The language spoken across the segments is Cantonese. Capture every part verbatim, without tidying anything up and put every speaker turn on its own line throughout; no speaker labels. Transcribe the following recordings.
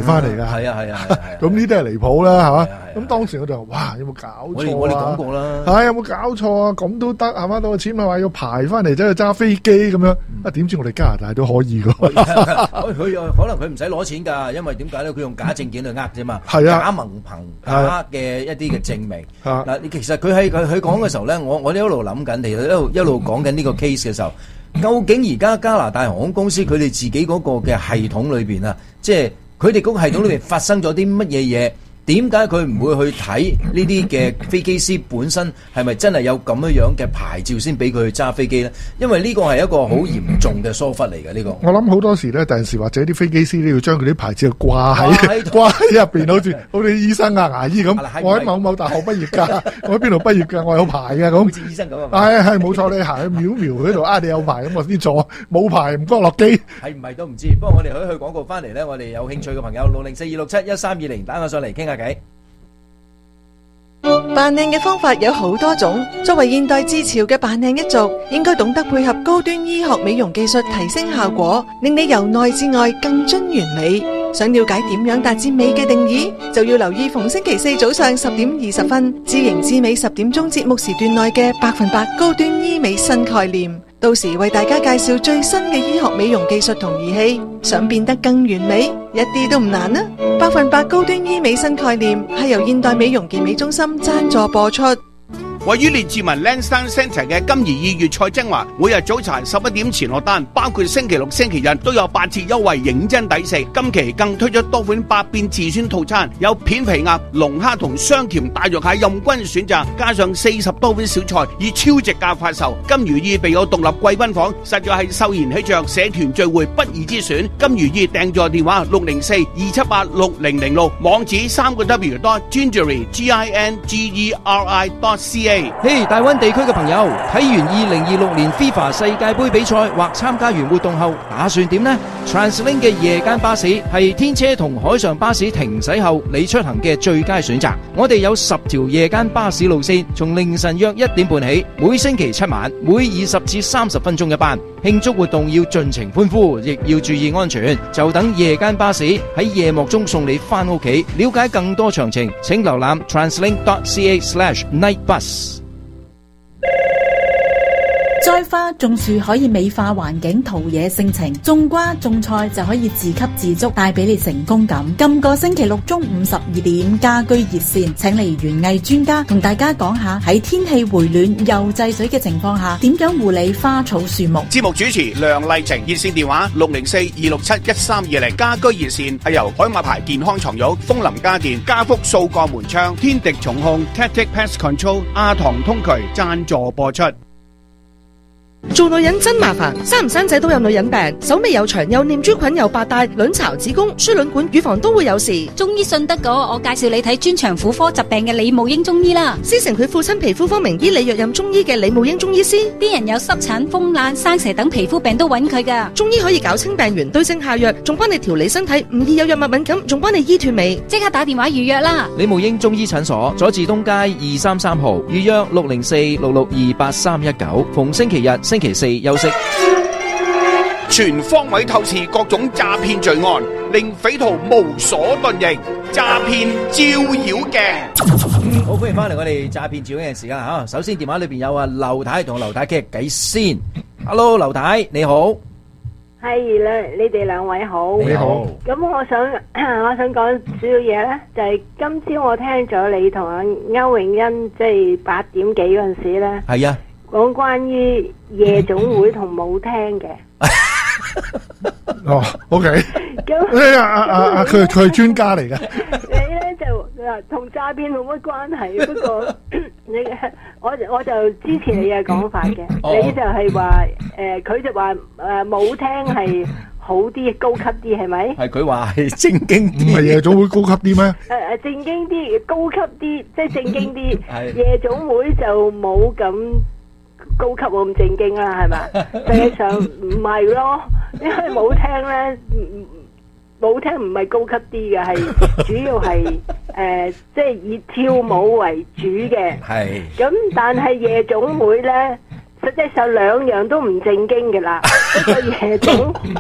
翻嚟㗎。
係啊係啊係啊，
咁呢啲係離譜啦，係嘛？咁當時我就話：哇，有冇搞錯啊？
我哋我哋講過啦，
係有冇搞錯啊？咁都得係嘛？到個錢咪話要排翻嚟，走去揸飛機咁樣。啊，點知我哋加拿大都可以㗎？
佢可能佢唔使攞錢㗎，因為點解咧？佢用假證件去呃啫嘛，
係啊，
假文憑、假嘅一啲嘅證明。嗱，其實佢喺佢佢講嘅時候咧，我我哋一路諗緊，其實一路一路講緊呢個 case 嘅時候，究竟而家加拿大航空公司佢哋自己嗰個嘅系統裏邊啊，即係佢哋嗰個系統裏邊發生咗啲乜嘢嘢？點解佢唔會去睇呢啲嘅飛機師本身係咪真係有咁樣樣嘅牌照先俾佢去揸飛機咧？因為呢個係一個好嚴重嘅疏忽嚟嘅呢個。
我諗好多時咧，第陣時或者啲飛機師都要將佢啲牌照掛喺掛喺入邊，好似好似醫生啊、牙醫咁。我喺某某大學畢業㗎，我喺邊度畢業㗎，我有牌㗎咁。
好似醫生咁啊。
係係冇錯，你行去秒秒嗰度啊，你有牌咁我先坐，冇牌唔該落機。
係唔係都唔知，不過我哋可以去廣告翻嚟咧，我哋有興趣嘅朋友六零四二六七一三二零打我上嚟傾下偈。
扮靚嘅方法有好多種，作為現代自潮嘅扮靚一族，應該懂得配合高端醫學美容技術提升效果，令你由內至外更臻完美。想了解點樣達至美嘅定義，就要留意逢星期四早上十點二十分，知型知美十點鐘節目時段內嘅百分百高端醫美新概念。到時為大家介紹最新嘅醫學美容技術同儀器，想變得更完美，一啲都唔難啊！百分百高端醫美新概念係由現代美容健美中心贊助播出。
位於列治文 Lansdowne Centre 嘅金怡意粵菜精華，每日早茶十一點前落單，包括星期六、星期日都有八折優惠，認真抵食。今期更推出多款百變自選套餐，有片皮鴨、龍蝦同雙甜大肉蟹任君選擇，加上四十多款小菜，以超值價發售。金如意備有獨立貴賓房，實在係秀賢喜鵲社團聚會不二之選。金如意訂座電話六零四二七八六零零六，網址三個 W dot gingery G I N G E R I dot C A。
嘿，大灣地區嘅朋友，睇完二零二六年 FIFA 世界盃比賽或參加完活動後，打算點呢？ TransLink 嘅夜間巴士係天車同海上巴士停駛後你出行嘅最佳選擇。我哋有十條夜間巴士路線，從凌晨約一點半起，每星期七晚，每二十至三十分鐘一班。慶祝活動要盡情歡呼，亦要注意安全。就等夜間巴士喺夜幕中送你返屋企。了解更多詳情，請瀏覽 translink dot c a slash night bus。
栽花種樹可以美化環境、陶冶性情，種瓜種菜就可以自給自足，帶俾你成功感。今個星期六中午十二點，家居熱線請嚟園藝專家同大家講下喺天氣回暖又制水嘅情況下，點樣護理花草樹木。
節目主持梁麗晴，熱線電話六零四二六七一三二零。家居熱線係由海馬牌健康床褥、楓林家電、家福掃鋼門窗、天敵重控、Tactic Pest Control、阿唐通渠贊助播出。
做女人真麻煩，生唔生仔都有女人病，手尾又長，又念珠菌，又白帶，卵巢、子宮、輸卵管、乳房都會有事。
中醫信得過，我介紹你睇專長婦科疾病嘅李慕英中醫啦。
師承佢父親皮膚科名醫李若任中醫嘅李慕英中醫師，
啲人有濕疹、風癩、生蛇等皮膚病都揾佢噶。
中醫可以搞清病源，對症下藥，仲幫你調理身體，唔易有藥物敏感，仲幫你醫斷尾。
即刻打電話預約啦！
李慕英中醫診所，佐治東街二三三號，預約六零四六六二八三一九，逢星期日、星期四休息。
全方位透視各種詐騙罪案，令匪徒無所遁形。詐騙照妖鏡。
好，歡迎翻嚟我哋詐騙照妖鏡嘅時間吓。首先電話裏邊有啊劉太同劉太傾偈先。Hello， 劉太你好。
係兩，你哋兩位好。
你好。
咁我想我想講主要嘢咧，就係今朝我聽咗你同阿歐永欣，即係八點幾嗰陣時咧。
係啊。
講關於夜總會同舞廳嘅。
哦 ，OK。咁，哎呀，阿阿阿佢佢係專家嚟嘅。
你咧就嗱同詐騙冇乜關係，不過你我我就支持你嘅講法嘅。你就係話誒，佢就話誒舞廳係好啲、高級啲，係咪？
係佢話係正經啲。
唔係夜總會高級啲咩？
誒誒，正經啲、高級啲，即係正經啲。夜總會就冇咁高級冇咁正經啦，係咪？實際上唔係咯，因為舞廳咧，舞廳唔係高級啲嘅，係主要係誒，即係以跳舞為主嘅。係。咁但係夜總會咧，實際上兩樣都唔正經嘅啦。不過夜總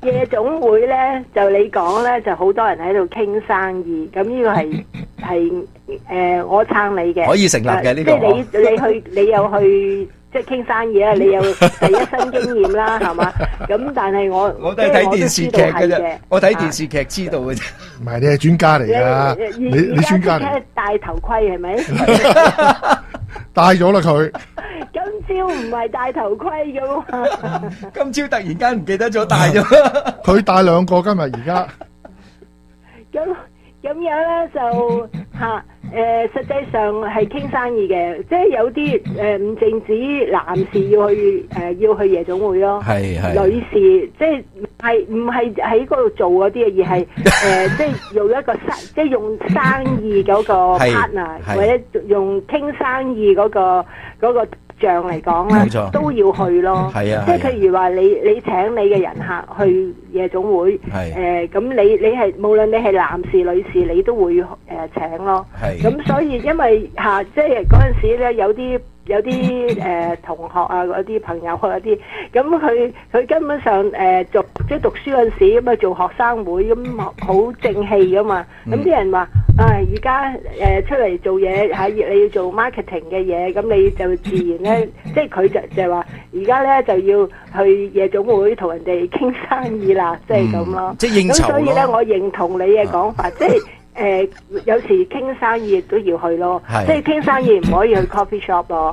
夜總會咧，就你講咧，就好多人喺度傾生意，咁呢個係係誒，我撐你嘅，
可以成立嘅呢個。
即係你你去，你有去即係傾生意啊，你有第一身經驗啦，係嘛？咁但係我
我都係睇電視劇嘅啫，我睇電視劇知道嘅啫。
唔係你係專家嚟噶，你你專家嚟。
戴頭盔係咪？
戴咗啦佢。
今朝唔係戴頭盔噶嘛？
今朝突然間唔記得咗戴咗。
佢戴兩個今日而家。
咁咁樣咧就吓誒，實際上係傾生意嘅，即係有啲誒唔淨止男士要去誒要去夜總會咯，
係係
女士即係係唔係喺嗰度做嗰啲嘅，而係誒即係用一個生即係用生意嗰個 partner 或者用傾生意嗰個嗰個像嚟講啦，都要去咯。係啊，即係譬如話你你請你嘅人客去夜總會，誒咁你你係無論你係男士女士，你都會誒請咯。係咁，所以因為嚇即係嗰陣時咧，有啲有啲誒同學啊，嗰啲朋友嗰啲，咁佢佢根本上誒做即係讀書嗰陣時咁啊，做學生會咁好正氣噶嘛。咁啲人話：唉，而家誒出嚟做嘢嚇，你要做 marketing 嘅嘢，咁你就自然咧，即係佢就就係話，而家咧就要去夜總會同人哋傾生意啦，即係咁咯。即係應酬咯。咁所以咧，我認同你嘅講法，即係。誒有時傾生意都要去咯，即係傾生意唔可以去 coffee shop 咯。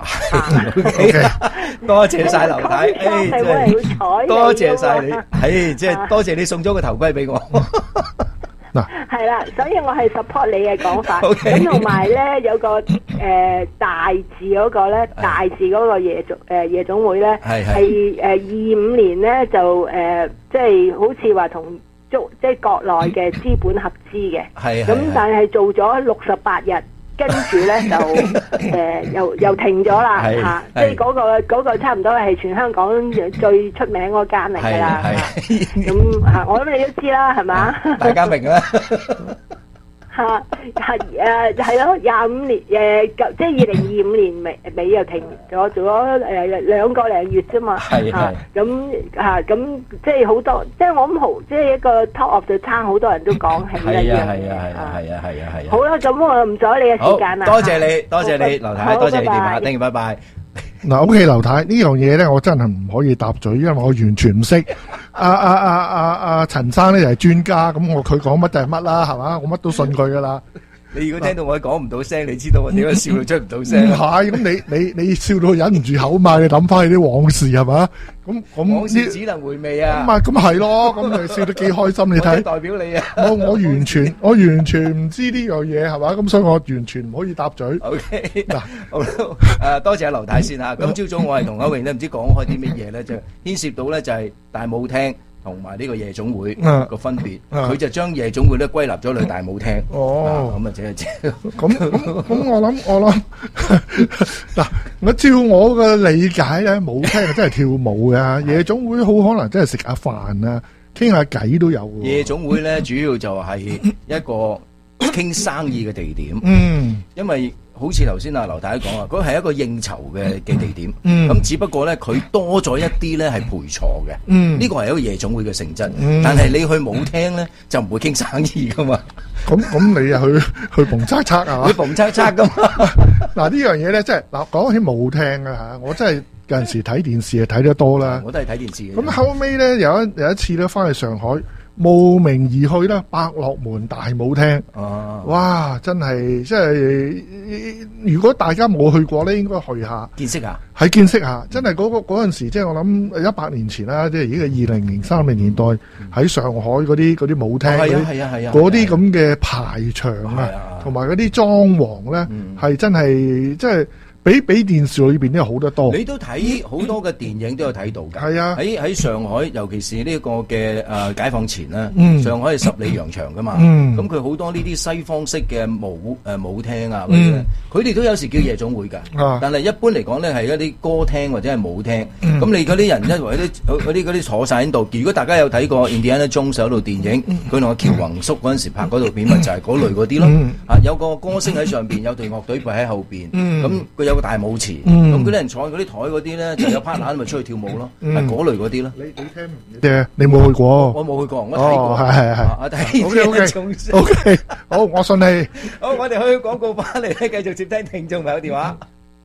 多謝曬劉太，
誒真係
多謝曬你，係即係多謝你送咗個頭盔俾我。
嗱，
係啦，所以我係 support 你嘅講法。咁同埋咧有個誒大字嗰個咧，大字嗰個夜總誒夜總會咧，係誒二五年咧就誒即係好似話同。即係國內嘅資本合資嘅，咁但係做咗六十八日，跟住咧就誒又又停咗啦嚇，即係嗰個嗰個差唔多係全香港最出名嗰間嚟㗎啦，咁嚇我諗你都知啦，係嘛？
大家明啦。
嚇係誒係咯，廿五年誒即係二零二五年尾尾又停咗，做咗誒兩個零月啫嘛。係係咁嚇咁即係好多，即係我諗好，即係一個 top of the town，好多人都講起啦。係啊係啊係啊係啊係啊係啊。好啦，咁我唔阻你嘅時間啦。多謝你，多謝你，劉太，多謝你電話，thank you，拜拜。
嗱，OK，劉太呢樣嘢咧，我真係唔可以答嘴，因為我完全唔識。阿阿阿阿阿陳生咧就係專家，咁我佢講乜就係乜啦，係嘛？我乜都信佢噶啦。
你如果聽到我講唔到聲，你知道我點解笑到出唔到聲？
唔係，咁你你你笑到忍唔住口嘛？你諗翻起啲往事係嘛？咁咁
往事只能回味啊！
咁啊，咁係咯，咁你笑得幾開心？你睇，
代表你啊！
我我完全我完全唔知呢樣嘢係嘛？咁所以我完全唔可以答嘴。
OK，嗱，好誒，多謝阿劉太先嚇。今朝早我係同阿榮咧，唔知講開啲乜嘢咧，就牽涉到咧就係大舞廳同埋呢個夜總會個分別，佢就將夜總會咧歸納咗去大舞廳。哦，咁啊，即係即係
咁咁咁，我諗我諗嗱，我照我嘅理解咧，舞廳係真係跳舞嘅，夜總會好可能真係食下飯啊，傾下偈都有。
夜總會咧，主要就係一個傾生意嘅地點。嗯，因為好似頭先阿劉太講啊，嗰係一個應酬嘅嘅地點。嗯，咁只不過咧，佢多咗一啲咧係陪坐嘅。嗯，呢個係一個夜總會嘅性質。嗯，但係你去舞廳咧就唔會傾生意噶嘛。
咁咁你又去去蹦擦擦啊？
去蹦擦擦噶嘛？
嗱呢樣嘢咧，即係嗱講起舞廳啊吓，我真係有陣時睇電視啊睇得多啦。
我都係睇電視嘅。咁
後尾咧有一有一次咧翻去上海。慕名而去啦，百樂門大舞廳。哦，哇，真係，即係如果大家冇去過咧，應該去下
見識下，
係見識下。真係嗰個嗰陣時，即係我諗一百年前啦，即係已經係二零零三零年代喺上海嗰啲嗰啲舞廳，係啊係啊係啊，嗰啲咁嘅排場啊，同埋嗰啲裝潢咧，係真係即係。比比電視裏邊都有好得多，
你都睇好多嘅電影都有睇到㗎。係啊，喺喺上海，尤其是呢個嘅誒解放前啦，嗯、上海係十里洋場㗎嘛。咁佢好多呢啲西方式嘅舞誒舞廳啊嗰啲咧，佢哋、嗯、都有時叫夜總會㗎。啊、但係一般嚟講咧係一啲歌廳或者係舞廳。咁、嗯、你嗰啲人因為啲嗰啲嗰啲坐晒喺度。如果大家有睇過 Indiana Jones 嗰套電影，佢同阿喬宏叔嗰陣時拍嗰套片咪就係嗰類嗰啲咯。嗯、啊，有個歌星喺上邊，有隊樂隊陪喺後邊。咁佢有有個大舞池，咁嗰啲人坐嗰啲台嗰啲咧就有 partner 咪出去跳舞咯，係嗰類嗰啲咯。
你你聽唔嘅？你冇去過？
我冇去過，我睇過。
係係係。
我睇
O K O K，好，我信你。
好，我哋去廣告翻嚟咧，繼續接聽聽眾朋友電話。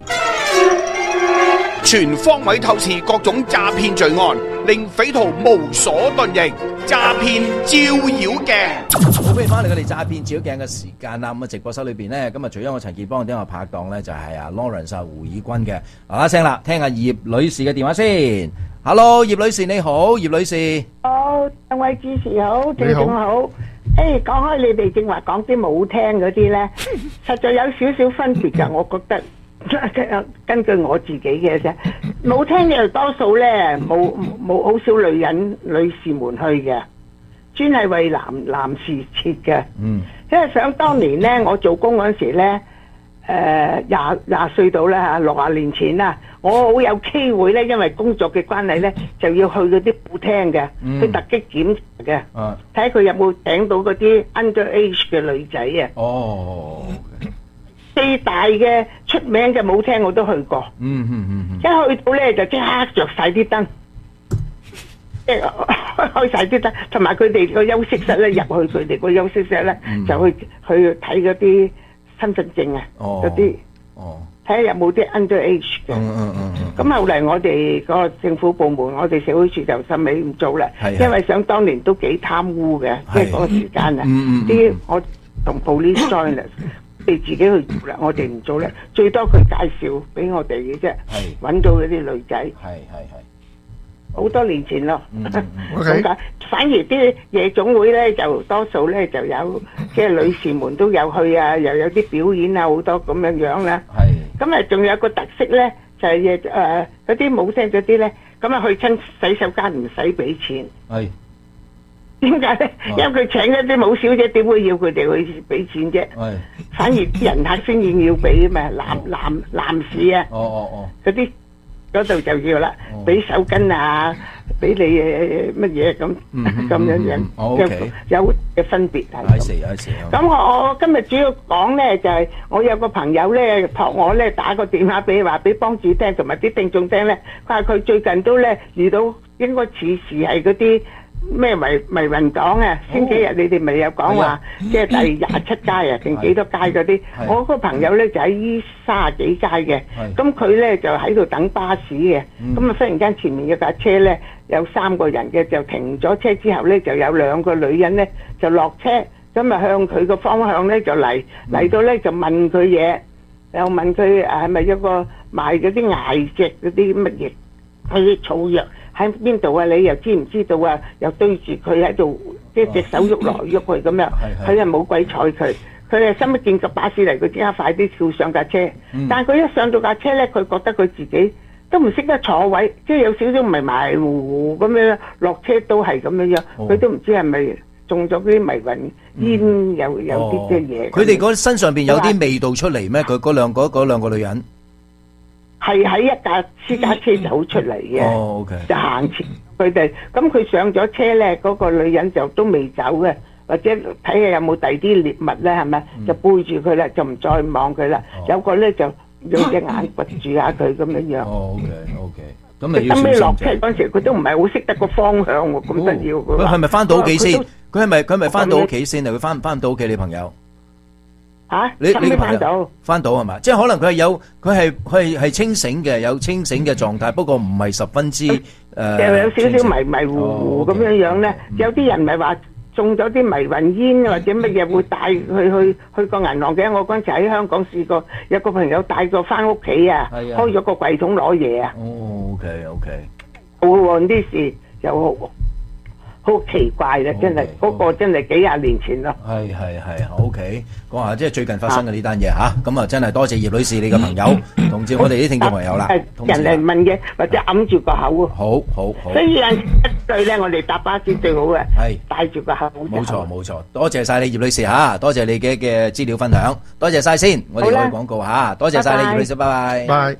全方位透視各種詐騙罪案，令匪徒無所遁形。詐騙照妖鏡，
好，歡迎翻嚟我哋詐騙照妖鏡嘅時間啦。咁啊，直播室裏邊咧，今日除咗我陳健邦，啲我拍檔咧就係阿 Lawrence 啊胡以軍嘅。嗱一聲啦，聽下葉女士嘅電話先。Hello， 葉女士你好，葉女士。
好，兩位主持好，聽眾好。誒，講開你哋正話講啲冇聽嗰啲咧，實在有少少分別噶，我覺得。根據我自己嘅啫，冇聽嘅多數咧，冇冇好少女人女士們去嘅，專係為男男士設嘅。嗯，因為想當年咧，我做工嗰陣時咧，誒廿廿歲到啦嚇，六廿年前啦，我好有機會咧，因為工作嘅關係咧，就要去嗰啲舞廳嘅，嗯、去突擊檢查嘅，睇下佢有冇請到嗰啲 underage 嘅女仔啊。哦。最大嘅出名嘅舞廳我都去過，嗯嗯嗯，一去到咧就即刻着晒啲燈，即係開晒啲燈，同埋佢哋個休息室咧，入去佢哋個休息室咧，就去去睇嗰啲身份證啊，嗰啲，睇下有冇啲 underage 嘅。嗯嗯嗯。咁後嚟我哋個政府部門，我哋社會處就心尾唔做啦，因為想當年都幾貪污嘅，即係嗰個時間啊，啲我同 police join 啦。你自己去做啦，我哋唔做咧，最多佢介紹俾我哋嘅啫，揾到嗰啲女仔，係係係，好多年前咯。咁解，反而啲夜總會咧就多數咧就有，即係女士們都有去啊，又有啲表演啊，好多咁樣樣啦。係，咁啊仲有個特色咧，就係誒嗰啲舞廳嗰啲咧，咁啊去親洗手間唔使俾錢。係。點解咧？因為佢請一啲舞小姐，點會要佢哋去俾錢啫？係，反而啲人客先至要俾啊嘛，男男男士啊，哦哦哦，嗰啲嗰度就要啦，俾手巾啊，俾你誒乜嘢咁咁樣樣，有有嘅分別係咁。咁我我今日主要講咧就係我有個朋友咧託我咧打個電話俾話俾幫主聽同埋啲聽眾聽咧，佢話佢最近都咧遇到應該似是係嗰啲。咩迷迷魂黨啊？星期日你哋咪有講話，即係第廿七街啊，定幾多街嗰啲？我個朋友咧就喺依卅幾街嘅，咁佢咧就喺度等巴士嘅，咁啊忽然間前面有架車咧有三個人嘅，就停咗車之後咧就有兩個女人咧就落車，咁啊向佢個方向咧就嚟嚟到咧就問佢嘢，又問佢誒係咪一個賣嗰啲艾藉嗰啲乜嘢嗰啲草藥？喺邊度啊？你又知唔知道啊？又對住佢喺度，即係隻手喐來喐去咁樣，佢又冇鬼睬佢。佢係心一見個巴士嚟，佢即刻快啲跳上架車。嗯、但係佢一上到架車咧，佢覺得佢自己都唔識得坐位，即係有少少迷迷糊糊咁樣落車都係咁樣樣。佢、哦、都唔知係咪中咗啲迷魂煙、嗯，有有啲嘅嘢。
佢哋嗰身上邊有啲味道出嚟咩？佢嗰兩嗰嗰兩個女人。
係喺一架私家車走出嚟嘅，哦 okay. 就行前佢哋，咁佢上咗車咧，嗰、那個女人就都未走嘅，或者睇下有冇第啲獵物咧，係咪？嗯、就背住佢啦，就唔再望佢啦。哦、有個咧就用隻眼掘住下佢咁樣樣。哦 ，OK OK，咁咪要小心。咁落車嗰陣時，佢都唔係好識得個方向喎，咁得要。
佢係咪翻到屋企先？佢係咪佢係咪翻到屋企先啊？佢翻唔翻到屋企？你朋友？
吓，你你翻到
翻到係嘛？即係可能佢係有佢係佢係係清醒嘅，有清醒嘅狀態，不過唔係十分之誒，
又有少少迷迷糊糊咁樣樣咧。有啲人咪話中咗啲迷魂煙或者乜嘢會帶佢去去個銀行嘅。我嗰陣時喺香港試過，有個朋友帶個翻屋企啊，開咗個櫃桶攞嘢啊。哦，OK OK，好喎，啲事又好。好奇怪啦，真係嗰個真係幾廿年前咯。
係係係 ，OK，講下即係最近發生嘅呢單嘢吓，咁啊真係多謝葉女士你嘅朋友，同志我哋啲聽眾朋友啦。
人嚟問嘅或者揞住個口啊。
好好好。
所以有一句咧，我哋搭巴士最好嘅係戴住個口。
冇錯冇錯，多謝晒你葉女士吓，多謝你嘅嘅資料分享，多謝晒先，我哋開廣告吓，多謝晒你葉女士，拜拜。
拜。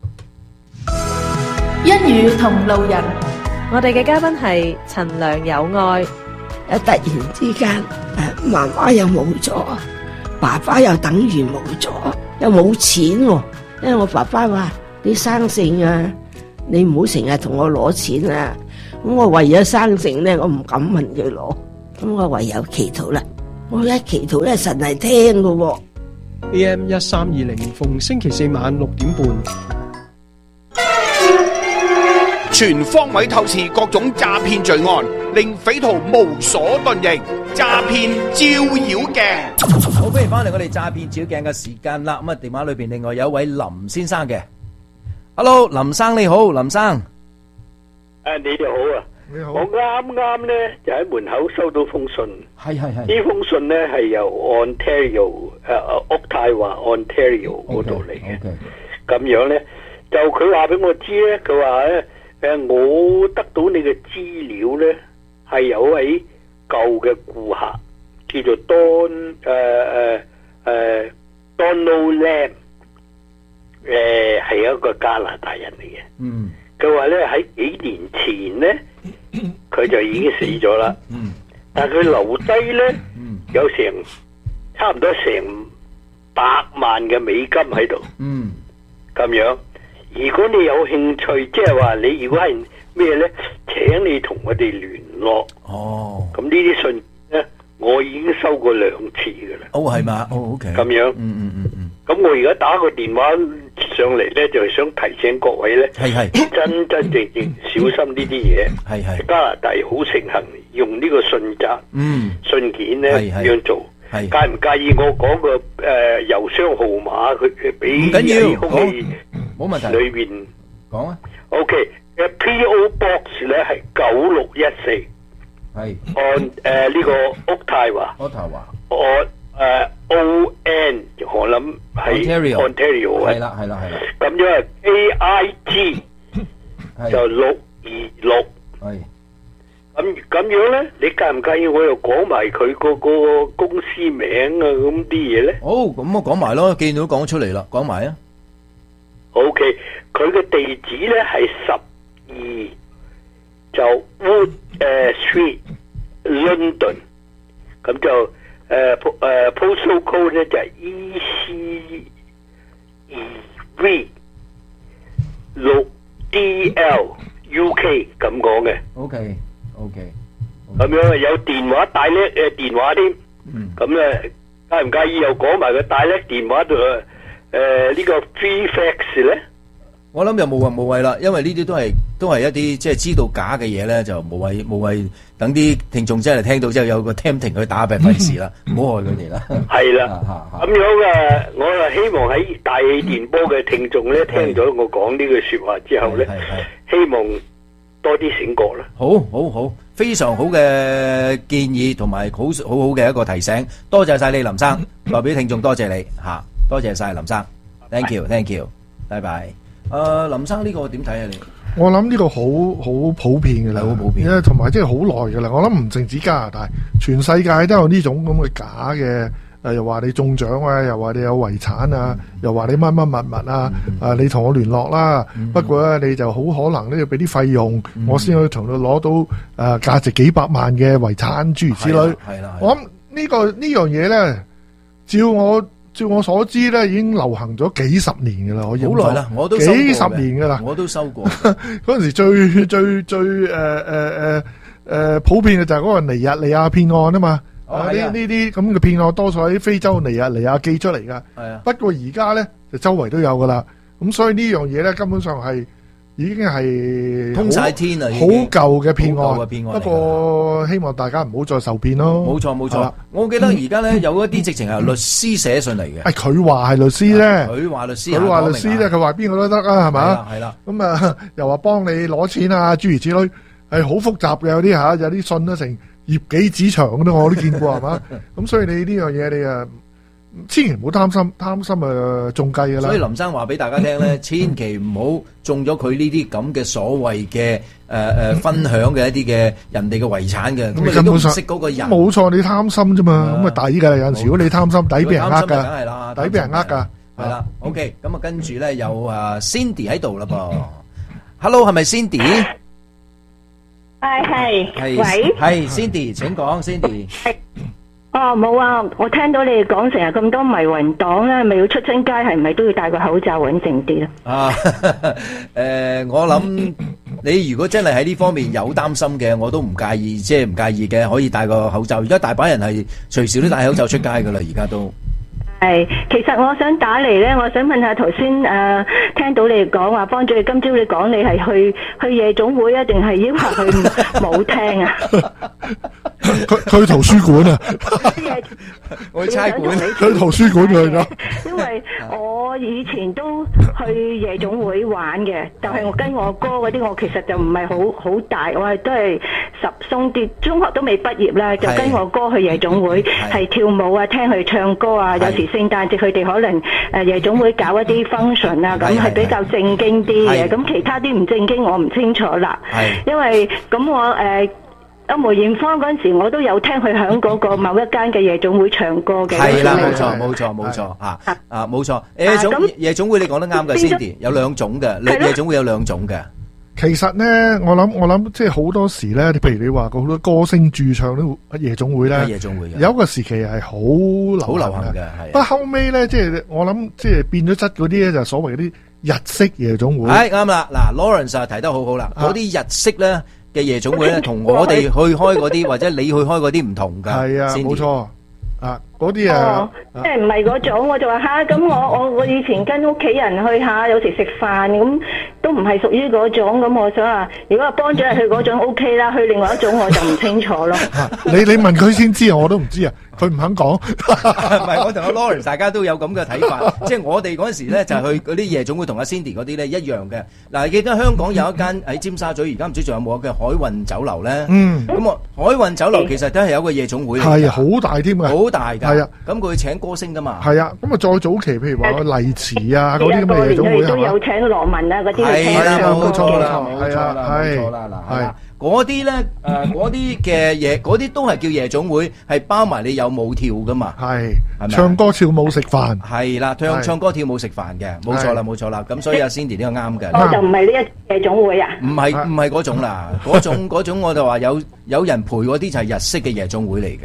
一語同路人。我哋嘅嘉賓係陳良有愛。
誒，突然之間，誒，媽媽又冇咗，爸爸又等於冇咗，又冇錢喎， 因為我爸爸話你生性啊，你唔好成日同我攞錢啊。咁我為咗生性咧，我唔敢問佢攞，咁我唯有祈禱啦。我一祈禱咧，神係聽㗎。
A M 一三二零，逢星期四晚六點半。
全方位透視各種詐騙罪案，令匪徒無所遁形。詐騙照妖鏡，
好，歡迎翻嚟我哋詐騙照鏡嘅時間啦。咁啊，電話裏邊另外有一位林先生嘅。Hello， 林生你好，林生。
誒，你哋好啊！你好。我啱啱咧就喺門口收到封信。
係係係。
呢封信咧係由 Ontario 誒渥太華 Ontario 嗰度嚟嘅。咁樣咧就佢話俾我知咧，佢話咧誒我得到你嘅資料咧係有位舊嘅顧客叫做 Don 誒誒誒 Donald Lam， 誒係一個加拿大人嚟嘅。嗯。佢話咧喺幾年前咧，佢就已經死咗啦。嗯，但係佢留低咧，嗯，有成差唔多成百萬嘅美金喺度。嗯，咁樣，如果你有興趣，即係話你如果係咩咧，請你同我哋聯絡。哦，咁呢啲信咧，我已經收過兩次噶啦。哦，係嘛？哦 ，OK。咁樣，嗯嗯嗯嗯。咁我而家打個電話上嚟咧，就係想提醒各位咧，係係真真正正小心呢啲嘢。係係加拿大好盛行用呢個信札、嗯信件咧咁樣做。係介唔介意我講個誒郵箱號碼佢俾？唔緊要，講冇問題。裏邊講啊。OK，嘅 P O Box 咧係九六一四，係按誒呢個渥太華。渥太華。我誒 O N 我諗係 Ontario 係啦係啦係啦，咁樣係 A I G 就六二六，係咁咁樣咧，你介唔介意我又講埋佢嗰個公司名啊咁啲嘢咧？好，咁我講埋咯，既然都講出嚟啦，講埋啊。OK，佢嘅地址咧係十二就 Wood 誒 Street London， 咁就。誒誒、uh, postal code 咧就係 E C 二 V 六 D L U K 咁講嘅。OK OK， 咁樣有電話帶叻誒電話添。嗯。咁咧介唔介意又講埋個帶叻電話度誒呢個 free fax 咧？我諗就無謂無謂啦，因為呢啲都係都係一啲即係知道假嘅嘢咧，就無謂無謂等啲聽眾真係聽到之後有個 tempting 去打病費事啦，唔好害佢哋啦。係啦，咁樣嘅，我啊希望喺大氣電波嘅聽眾咧，聽咗我講呢句說話之後咧，希望多啲醒覺啦。好，好，好，非常好嘅建議同埋好好好嘅一個提醒，多謝晒你林生，代表聽眾多謝你吓，多謝晒林生 ，thank you，thank you，拜拜。誒、呃，林生呢個點睇啊？你我諗呢個好好普遍嘅啦，好普遍，因為同埋即係好耐嘅啦。我諗唔淨止加拿大，全世界都有呢種咁嘅假嘅誒，又話你中獎啊，又話你有遺產啊，嗯、又話你乜乜物物啊，嗯、啊你同我聯絡啦。嗯、不過咧，你就好可能咧要俾啲費用，嗯、我先可以同你攞到誒價、呃、值幾百萬嘅遺產諸如此類。係啦，我諗、呢個、呢個呢樣嘢咧，照我。照我所知咧，已經流行咗幾十年噶啦，我好耐啦，我都收幾十年噶啦，我都收過。嗰陣時最最最誒誒誒誒普遍嘅就係嗰個尼日利亞騙案啊嘛。啊呢呢啲咁嘅騙案多數喺非洲尼日利亞寄出嚟噶。係啊。不過而家咧就周圍都有噶啦。咁所以呢樣嘢咧根本上係已經係通晒天啦，好舊嘅騙案。不過希望大家唔好再受騙咯。冇錯冇錯。我記得而家咧有一啲直情係律師寫信嚟嘅。係佢話係律師咧，佢話律師，佢話律師咧，佢話邊個都得啊，係嘛？係啦。咁啊，又話幫你攞錢啊，諸如此類，係好複雜嘅。有啲吓，有啲信都成頁幾紙長嘅，我都見過，係嘛？咁所以你呢樣嘢你啊。千祈唔好貪心，貪心啊中計噶啦。所以林生話俾大家聽咧，千祈唔好中咗佢呢啲咁嘅所謂嘅誒誒分享嘅一啲嘅人哋嘅遺產嘅，咁你都唔識嗰個人。冇錯，你貪心啫嘛，咁啊抵噶啦。有陣時如果你貪心，抵俾人呃噶，梗係啦，抵俾人呃噶。係啦 ，OK，咁啊跟住咧有啊 Cindy 喺度啦噃。Hello， 係咪 Cindy？係係係，喂，係 Cindy，請講 Cindy。
哦，冇啊！我聽到你哋講成日咁多迷魂黨咧，咪要出親街，係咪都要戴個口罩穩靜啲咧？
啊，誒，我諗你如果真係喺呢方面有擔心嘅，我都唔介意，即係唔介意嘅，可以戴個口罩。而家大把人係隨時都戴口罩出街噶啦，而家都。
係，其實我想打嚟咧，我想問下頭先誒，聽到你哋講話，幫咗你今朝你講你係去去夜總會啊，定係要求去舞廳啊？
佢佢圖書館啊，
我去差館，
佢圖書館去咗。
因為我以前都去夜總會玩嘅，但係我跟我哥嗰啲，我其實就唔係好好大，我係都係十鬆啲，中學都未畢業啦，就跟我哥去夜總會，係跳舞啊，聽佢唱歌啊，有時聖誕節佢哋可能誒夜總會搞一啲 function 啊，咁係比較正經啲嘅，咁其他啲唔正經我唔清楚啦，因為咁我誒。阿梅艷芳嗰陣時，我都有聽佢響嗰個某一間嘅夜總會唱歌嘅。
係啦，冇錯冇錯冇錯啊啊冇錯。夜總夜總會你講得啱嘅 ，Cindy 有兩種嘅，夜總會有兩種嘅。
其實咧，我諗我諗，即係好多時咧，譬如你話好多歌星駐唱都夜總會咧，
夜總會
有一個時期係好流
流行嘅，係。
不過後尾咧，即係我諗，即係變咗質嗰啲咧，就所謂嗰啲日式夜總會。
係啱啦，嗱 ，Lawrence 啊提得好好啦，嗰啲日式咧。嘅夜總會咧，同我哋去開嗰啲或者你去開嗰啲唔同噶。
係啊，冇錯啊，嗰啲啊，
即係唔係嗰種，我就話吓，咁我我我以前跟屋企人去下，有時食飯咁都唔係屬於嗰種，咁我想話，如果係幫咗人去嗰種 O K 啦，去另外一種我就唔清楚咯。
你你問佢先知啊，我都唔知啊。佢唔肯講，
唔係我同阿 Lawrence 大家都有咁嘅睇法，即係我哋嗰陣時咧就係去嗰啲夜總會同阿 Cindy 嗰啲咧一樣嘅。嗱，記得香港有一間喺尖沙咀，而家唔知仲有冇嘅海運酒樓咧。嗯，咁啊海運酒樓其實都係有一個夜總會嚟嘅，
係好大添嘅，
好大㗎。係啊，咁佢請歌星㗎嘛。
係啊，咁啊再早期譬如話麗池啊嗰啲咁嘅夜總會
都有請羅文啊嗰啲嚟聽
唱歌。
冇錯啦，冇錯啦，冇錯啦，嗱係。嗰啲咧，誒嗰啲嘅嘢，嗰啲都係叫夜總會，係包埋你有舞跳噶嘛？
係，係咪唱歌跳舞食飯？
係啦，唱唱歌跳舞食飯嘅，冇錯啦，冇錯啦。咁所以阿 Cindy 呢個啱嘅。
我就唔係呢一夜總會啊。
唔係唔係嗰種啦，嗰種嗰種我就話有有人陪嗰啲就係日式嘅夜總會嚟嘅。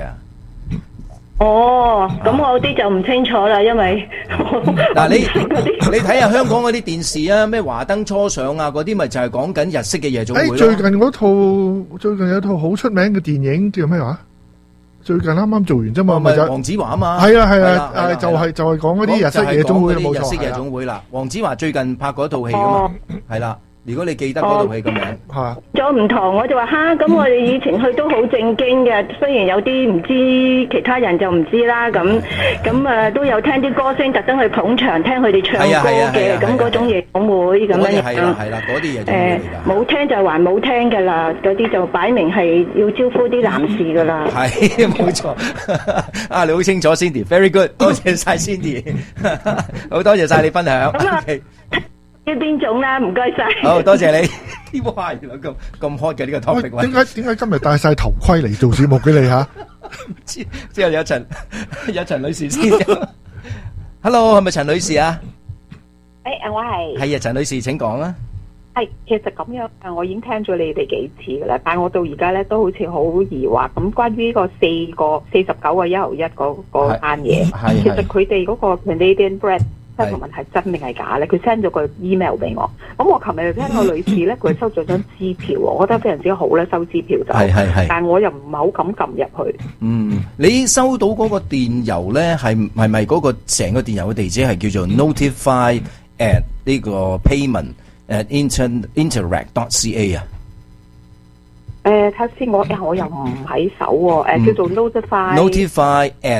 哦，咁我啲就唔清楚啦，因為
嗱你你睇下香港嗰啲電視啊，咩華燈初上啊，嗰啲咪就係講緊日式嘅夜總會咯。
誒，最近嗰套最近有套好出名嘅電影叫咩話？最近啱啱做完啫嘛，
咪就黃子華啊嘛。
係啊係啊，誒就係就係講嗰啲日式夜總會冇錯。
日式夜總會啦，黃子華最近拍過一套戲啊嘛，係啦。如果你記得嗰套戲咁樣，
嚇，
咗唔同，我就話嚇，咁我哋以前去都好正經嘅，雖然有啲唔知其他人就唔知啦，咁咁啊都有聽啲歌星特登去捧場聽佢哋唱歌嘅，咁嗰種夜總會咁樣。
係啦係啦，嗰啲夜總會嚟㗎。
冇聽就還冇聽㗎啦，嗰啲就擺明係要招呼啲男士㗎啦。
係冇錯，啊你好清楚 Cindy，very good，多謝曬 Cindy，好多謝曬你分享。
呢邊種啦，唔該晒。
好多謝你。哇，原來咁咁 hot 嘅呢個 topic。
點解點解今日戴晒頭盔嚟做節目嘅你吓？
之之後有陳有陳女士先。Hello， 係咪陳女士啊？
誒，我係。
係啊，陳女士請講啊。
係，其實咁樣啊，我已經聽咗你哋幾次噶啦，但係我到而家咧都好似好疑惑。咁關於呢個四個四十九個一毫一嗰嗰單嘢，其實佢哋嗰個 Canadian Bread settlement 係真定係假咧？佢 send 咗個 email 俾我，咁我琴日聽個女士咧，佢收咗張支票，我覺得非常之好咧，收支票就係係係，但係我又唔係好敢撳入去。
嗯，你收到嗰個電郵咧，係係咪嗰個成個電郵嘅地址係叫做 notify at 呢個 payment at inter interact dot ca 啊？
誒，睇下先，我我又唔喺手喎，誒叫做 notify
notify at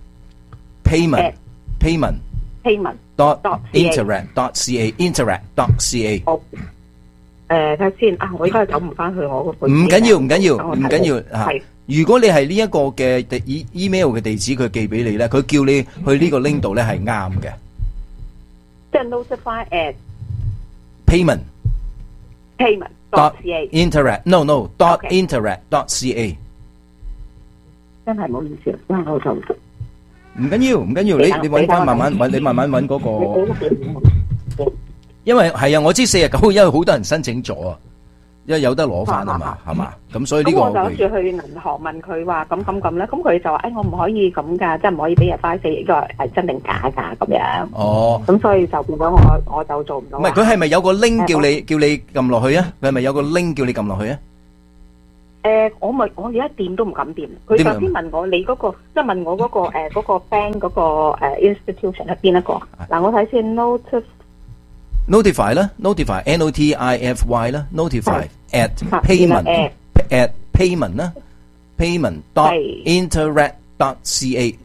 payment payment
payment
dot interact dot ca interact dot ca。
好，誒睇下先啊！我而家走唔翻去我個。
唔緊要，唔緊要，唔緊要嚇。如果你係呢一個嘅地 email 嘅地址，佢寄俾你咧，佢叫你去呢個 link 度咧係啱嘅。
即係 notify at
payment
payment dot ca
interact no no dot interact dot ca。
真係唔好意思，因為我就。
唔緊要，唔緊要，你你揾翻慢慢揾，你慢慢揾嗰個。因為係啊，我知四十九號因為好多人申請咗啊， 因為有得攞翻啊嘛，係嘛？咁所以呢個
咁我就諗住去銀行問佢話咁咁咁咧，咁佢就話誒我唔可以咁㗎，即係唔可以俾人快死，呢個係真定假㗎咁樣。
哦，
咁所以就變咗我我就做唔到。
唔係佢係咪有個 link 叫你叫你撳落去啊？佢係咪有個 link 叫你撳落去啊？
誒，我咪我而家掂都唔敢掂。佢首先問我你嗰個，即係問我嗰個誒嗰個 bank 嗰個誒 institution 係邊一個？嗱，我睇先 notify
notify 啦 ，notify N O T I F Y 啦 ，notify at payment at payment 啦 ，payment dot interact dot C A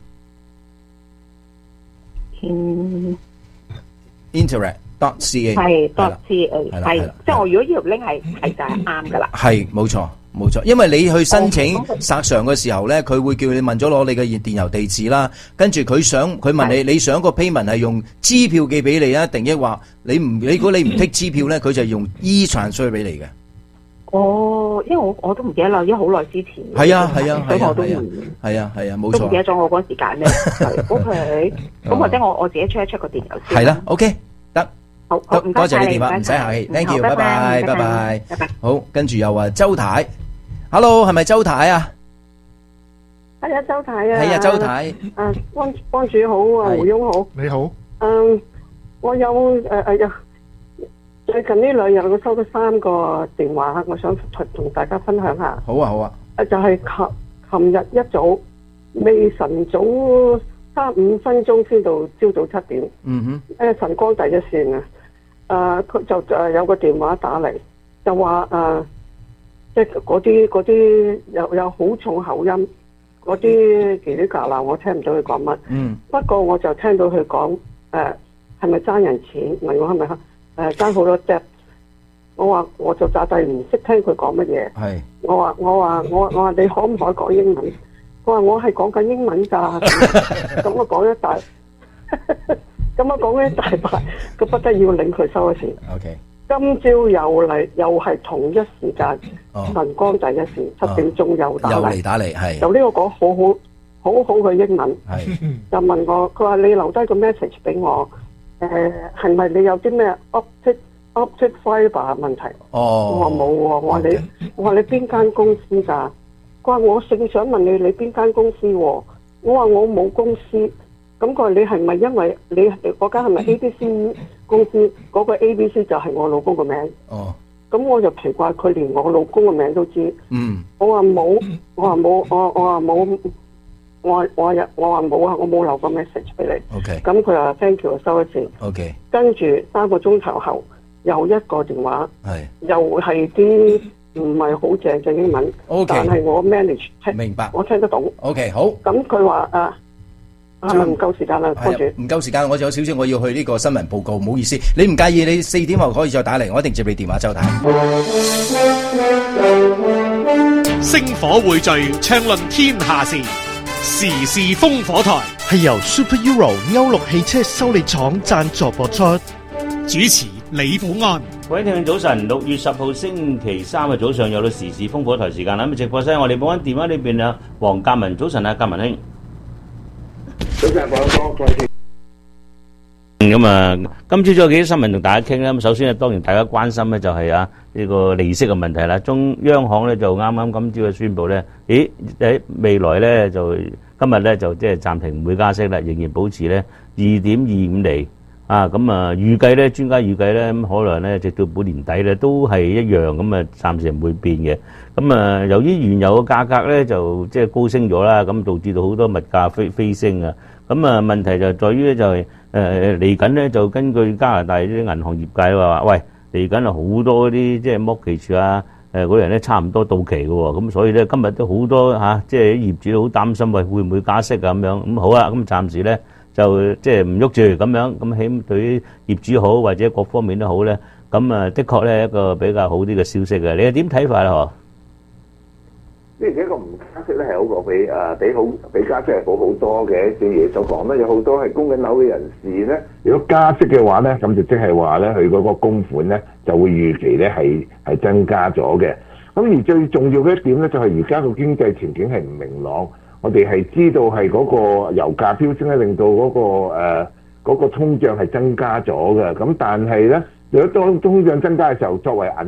interact dot C A
係 dot C A 係，即係我如果呢條 link 係係就係啱噶啦。
係冇錯。冇錯，因為你去申請索償嘅時候咧，佢會叫你問咗攞你嘅電郵地址啦，跟住佢想佢問你，你想個 payment 係用支票寄俾你啊，定抑或你唔你如果你唔剔支票咧，佢就用 e-transfer 俾你嘅。
哦，因為我我都唔記得啦，因為好耐之前。
係啊係啊係啊
係啊
係啊係啊冇錯。
都唔記得咗我嗰時間咧。O K，咁或者我我自己 check 一 check 個電郵先。
係啦 ，O K 得。
好，
多謝你電話，唔使客氣 ，thank you，拜拜，拜拜，好，跟住又話周太 ，hello， 係咪周太啊？
係啊，周太啊。
係啊，周太。
啊，幫幫主好啊，胡翁好。
你好。
嗯，我有誒誒有最近呢兩日我收咗三個電話，我想同同大家分享下。
好啊，好啊。
誒就係琴琴日一早，未晨早三五分鐘先到朝早七點。
嗯哼。
誒晨光第一線啊！誒、呃、佢就誒有個電話打嚟，就話誒、呃，即係嗰啲嗰啲有有好重口音，嗰啲嘰哩㗎啦，我聽唔到佢講乜。
嗯。
不過我就聽到佢講誒係咪爭人錢？問我係咪誒爭好多 debt？我話我就詐諦唔識聽佢講乜嘢。
係。
我話我話我我話你可唔可以講英文？佢話我係講緊英文㗎。咁我講一大。咁我講咧大把，佢不得要領佢收咗錢。
OK。
今朝又嚟，又係同一時間，晨光第一線七點鐘又打嚟。又
嚟打嚟，係。
就呢個講好好好好嘅英文。
係。
就問我，佢話你留低個 message 俾我，誒係咪你有啲咩 optic optic fibre 問題？
哦。
我話冇喎，我話你，我話你邊間公司㗎？佢話我正想問你，你邊間公司喎？我話我冇公司。咁佢話你係咪因為你嗰間係咪 A B C 公司嗰個 A B C 就係我老公個名？
哦。
咁我就奇怪，佢連我老公個名都知。
嗯。
我話冇，我話冇，我我話冇，我話我話我話冇啊，我冇留個 message 俾你。
OK。
咁佢話 thank you 收咗錢。
OK。
跟住三個鐘頭後又一個電話，
係
又係啲唔係好正嘅英文。
OK。
但係我 manage 聽，
明白，
我聽得到。
OK， 好。
咁佢話啊。係咪唔夠時間啦？幫住
唔夠時間，我仲有少少，我要去呢個新聞報告，唔好意思。你唔介意？你四點後可以再打嚟，我一定接你電話。周太。
星火匯聚，暢論天下事，時事烽火台
係由 Super Euro 歐陸汽車修理廠贊助播出。
主持李寶安。
各位聽眾早晨，六月十號星期三嘅早上有到時事烽火台時間啦。咁直播室我哋寶安電話呢邊啊，黃鑑文，早晨啊，鑑文兄。
早晨，黃哥，各位聽。
咁啊，今朝早有幾啲新聞同大家傾啦。咁首先咧，當然大家關心咧就係啊呢個利息嘅問題啦。中央行咧就啱啱今朝嘅宣布咧，咦喺未來咧就今日咧就即係暫停唔會加息啦，仍然保持咧二點二五厘啊。咁啊預計咧，專家預計咧咁可能咧直到本年底咧都係一樣咁啊，暫時唔會變嘅。咁啊，由於原油嘅價格咧就即係高升咗啦，咁導致到好多物價飛飛升啊。咁啊，問題就在於咧就係誒嚟緊咧就根據加拿大啲銀行業界話，喂嚟緊啊好多啲即係 mortgage啊誒嗰啲人咧差唔多到期嘅喎，咁所以咧今日都好多嚇即係業主都好擔心，喂會唔會加息啊咁樣？咁好啦，咁暫時咧就即係唔喐住咁樣，咁起碼對於業主好或者各方面都好咧，咁啊的確咧一個比較好啲嘅消息嘅，你係點睇法咧？嗬？
呢而家個唔加息咧係好過比誒比好比加息係好好多嘅，正如你所講咧，有好多係供緊樓嘅人士咧，如果加息嘅話咧，咁就即係話咧佢嗰個供款咧就會預期咧係係增加咗嘅。咁而最重要嘅一點咧就係而家個經濟前景係唔明朗，我哋係知道係嗰個油價飆升咧，令到嗰個誒嗰個通脹係增加咗嘅。咁但係咧，如果當通脹增加嘅時候，作為銀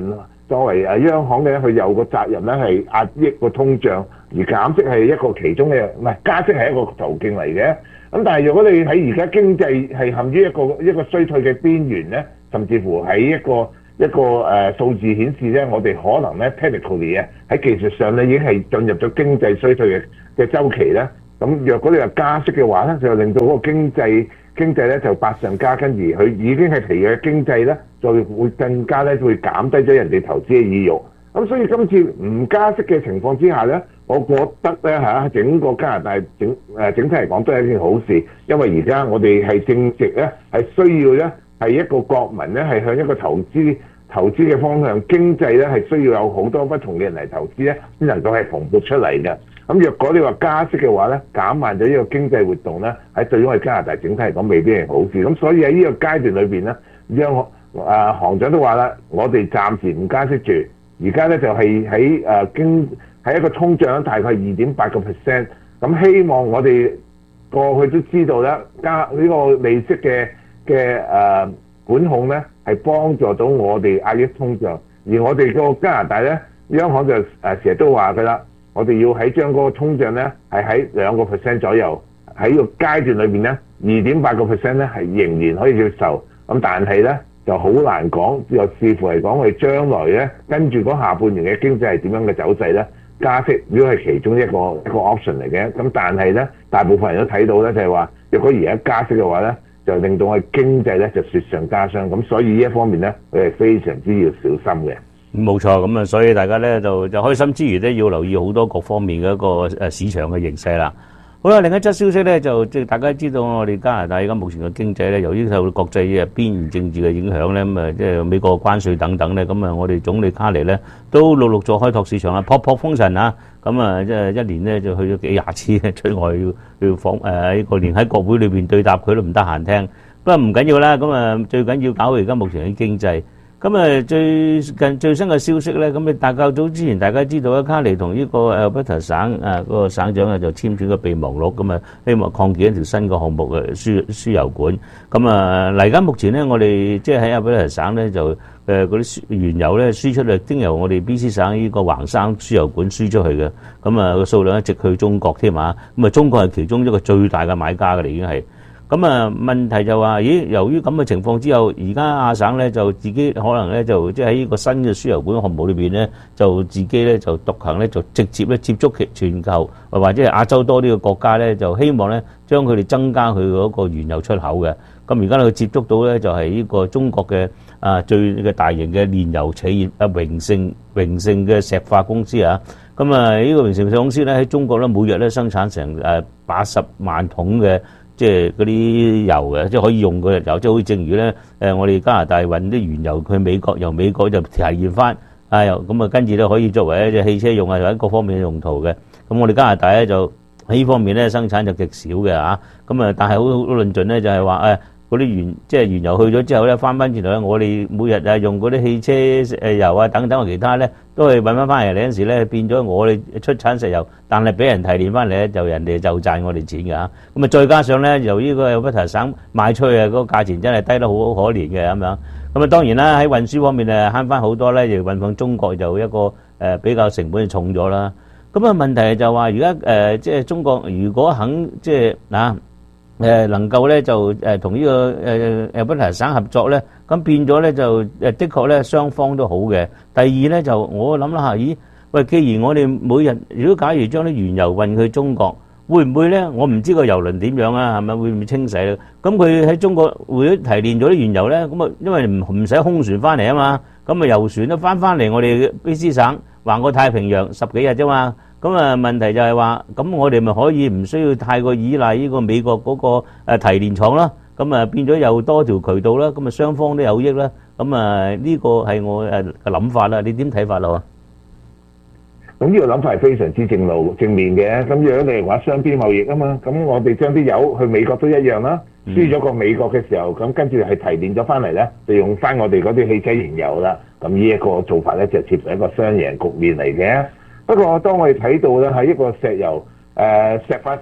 作為誒央行咧，佢有個責任咧係壓抑個通脹，而減息係一個其中嘅，唔係加息係一個途徑嚟嘅。咁但係如果你喺而家經濟係陷於一個一個衰退嘅邊緣咧，甚至乎喺一個一個誒、呃、數字顯示咧，我哋可能咧 technically 啊喺技術上咧已經係進入咗經濟衰退嘅嘅週期咧。咁若果你話加息嘅話咧，就令到嗰個經濟經濟咧就百上加斤，而佢已經係疲弱嘅經濟咧，就會更加咧會減低咗人哋投資嘅意欲。咁所以今次唔加息嘅情況之下咧，我覺得咧嚇整個加拿大整誒整體嚟講都係一件好事，因為而家我哋係正值咧係需要咧係一個國民咧係向一個投資投資嘅方向，經濟咧係需要有好多不同嘅人嚟投資咧，先能夠係蓬勃出嚟嘅。咁若果你話加息嘅話咧，減慢咗呢個經濟活動咧，喺對於我哋加拿大整體嚟講未必係好事。咁所以喺呢個階段裏邊咧，央行誒行長都話啦，我哋暫時唔加息住。而家咧就係喺誒經喺一個通脹大概二點八個 percent。咁希望我哋過去都知道咧，加呢個利息嘅嘅誒管控咧，係幫助到我哋壓抑通脹。而我哋個加拿大咧，央行就誒成日都話㗎啦。我哋要喺將嗰個通脹咧係喺兩個 percent 左右，喺個階段裏邊咧二點八個 percent 咧係仍然可以接受。咁但係咧就好難講，又視乎嚟講我哋將來咧跟住嗰下半年嘅經濟係點樣嘅走勢咧，加息如果係其中一個一個 option 嚟嘅。咁但係咧大部分人都睇到咧就係話，若果而家加息嘅話咧，就令到我哋經濟咧就雪上加霜。咁所以呢一方面咧，我哋非常之要小心嘅。
冇錯，咁啊，所以大家咧就就開心之餘咧，要留意好多各方面嘅一個誒市場嘅形勢啦。好啦，另一則消息咧，就即係大家知道我哋加拿大而家目前嘅經濟咧，由於受國際嘅邊緣政治嘅影響咧，咁啊即係美國關稅等等咧，咁啊我哋總理卡尼咧都陸陸續開拓市場啦，撲撲風塵啊！咁啊即係一年咧就去咗幾廿次出外要要訪誒呢個，連喺國會裏邊對答佢都唔得閒聽。不過唔緊要啦，咁啊最緊要搞而家目前嘅經濟。咁啊，最近最新嘅消息咧，咁你大較早之前大家知道咧，卡尼同呢個 Alberta 省啊嗰個省長啊就簽署個備忘錄，咁啊希望擴建一條新嘅項目嘅輸輸油管。咁啊嚟緊目前咧，我哋即係喺 Alberta 省咧就誒嗰啲原油咧輸出嚟，經由我哋 B C 省呢個橫山輸油管輸出去嘅。咁啊個數量一直去中國添啊，咁啊中國係其中一個最大嘅買家嘅啦，已經係。咁啊，問題就話，咦？由於咁嘅情況之後，而家亞省咧就自己可能咧就即係喺呢個新嘅輸油管項目裏邊咧，就自己咧就獨行咧就直接咧接觸其全球或者係亞洲多啲嘅國家咧，就希望咧將佢哋增加佢嗰個原油出口嘅。咁而家佢接觸到咧就係呢個中國嘅啊最嘅大型嘅煉油企業啊榮盛榮盛嘅石化公司啊。咁啊呢個榮盛石化公司咧喺中國咧每日咧生產成誒八十萬桶嘅。即係嗰啲油嘅，即係可以用嗰日油，即係好似正如咧，誒我哋加拿大運啲原油去美國，由美國就提煉翻，啊又咁啊跟住咧可以作為一隻汽車用啊，或者各方面嘅用途嘅。咁我哋加拿大咧就喺呢方面咧生產就極少嘅嚇，咁啊但係好好論盡咧就係話誒嗰啲原即係原油去咗之後咧翻翻轉頭咧，我哋每日啊用嗰啲汽車誒油啊等等其他咧都係揾翻翻嚟，嗰陣時咧變咗我哋出產石油，但係俾人提煉翻嚟咧，就人哋就賺我哋錢㗎嚇。咁啊再加上咧，由於個 Alberta 省賣出去啊，嗰個價錢真係低得好可憐嘅咁樣。咁啊當然啦，喺運輸方面誒慳翻好多咧，就運往中國就一個誒比較成本重咗啦。咁啊問題就話而家誒即係中國如果肯即係嗱。誒能夠咧就誒同呢個誒 Alberta 省合作咧，咁變咗咧就誒的確咧雙方都好嘅。第二咧就我諗啦嚇，咦喂，既然我哋每日如果假如將啲原油運去中國，會唔會咧？我唔知個油輪點樣啊，係咪會唔會清洗咧？咁佢喺中國會提煉咗啲原油咧，咁啊因為唔唔使空船翻嚟啊嘛，咁啊油船都翻翻嚟我哋 B C 省橫過太平洋十幾日啫嘛。咁啊問題就係話，咁我哋咪可以唔需要太過依賴呢個美國嗰個誒提煉廠啦，咁啊變咗又多條渠道啦，咁啊雙方都有益啦。咁啊呢個係我誒嘅諗法啦，你點睇法咯？
咁呢個諗法係非常之正路正面嘅。咁如果你係話雙邊貿易啊嘛，咁我哋將啲油去美國都一樣啦，輸咗個美國嘅時候，咁跟住係提煉咗翻嚟咧，就用翻我哋嗰啲汽車燃油啦。咁呢一個做法咧就接係一個雙贏局面嚟嘅。不過當我哋睇到咧喺一個石油誒、呃、石化之